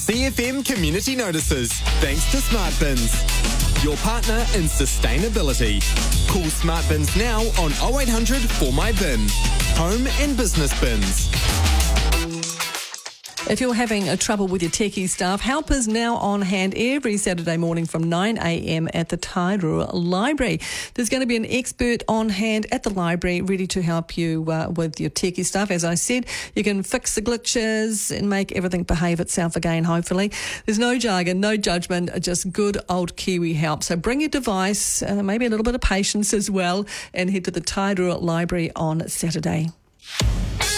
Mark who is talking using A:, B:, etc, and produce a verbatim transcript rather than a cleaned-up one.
A: C F M Community Notices, thanks to Smart Bins, your partner in sustainability. Call Smart Bins now on oh eight hundred for my bin. Home and business bins.
B: If you're having a trouble with your techie stuff, help is now on hand every Saturday morning from nine a.m. at the Tairua Library. There's going to be an expert on hand at the library ready to help you uh, with your techie stuff. As I said, you can fix the glitches and make everything behave itself again, hopefully. There's no jargon, no judgment, just good old Kiwi help. So bring your device, uh, maybe a little bit of patience as well, and head to the Tairua Library on Saturday.